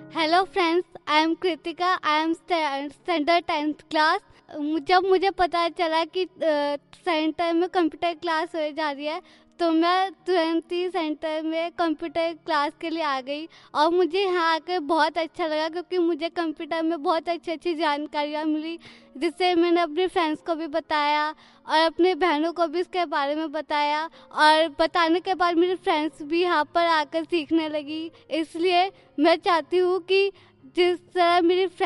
Hello friends, I am Kritika. I am standard 10th class. जब मुझे पता चला कि सेंटर में कंप्यूटर क्लास हो जा रही है तो मैं तुरंत ही सेंटर में कंप्यूटर क्लास के लिए आ गई। और मुझे यहाँ आकर बहुत अच्छा लगा क्योंकि मुझे कंप्यूटर में बहुत अच्छी अच्छी जानकारियाँ मिली, जिससे मैंने अपने फ्रेंड्स को भी बताया और अपने बहनों को भी इसके बारे में बताया। और बताने के बाद मेरे फ्रेंड्स भी यहाँ पर आकर सीखने लगी। इसलिए मैं चाहती हूँ कि जिस तरह मेरी